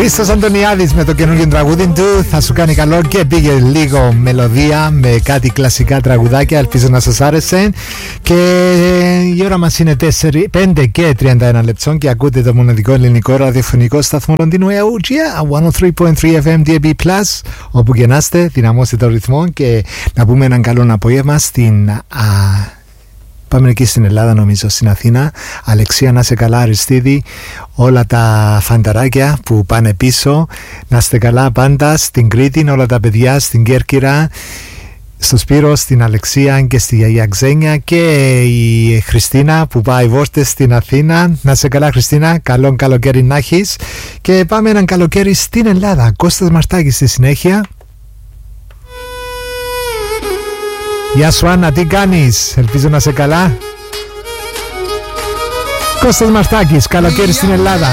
Χρήστος Αντωνιάδης με το καινούργιο τραγούδι του θα σου κάνει καλό και πήγε λίγο μελωδία με κάτι κλασικά τραγουδάκια. Ελπίζω να σας άρεσε. Και η ώρα μας είναι 5 και 31 λεπτών και ακούτε το μοναδικό ελληνικό ραδιοφωνικό σταθμό Λονδίνου EOGA 103.3 FM DAB+. Όπου και να είστε, δυναμώστε το ρυθμό και να πούμε έναν καλό απόγευμα στην... Πάμε εκεί στην Ελλάδα, νομίζω, στην Αθήνα. Αλεξία, να είσαι καλά, Αριστίδη. Όλα τα φανταράκια που πάνε πίσω, να είστε καλά πάντα. Στην Κρήτη, όλα τα παιδιά, στην Κέρκυρα, στο Σπύρο, στην Αλεξία και στη Γιαγιά Ξένια και η Χριστίνα που πάει βόρτες στην Αθήνα. Να είσαι καλά, Χριστίνα. Καλό καλοκαίρι να έχεις. Και πάμε έναν καλοκαίρι στην Ελλάδα. Κώστας Μαρτάκης στη συνέχεια. Γεια σου Άννα, τι κάνεις? Ελπίζω να είσαι καλά. Κώστας Μαρτάκης, καλοκαίρι στην Ελλάδα.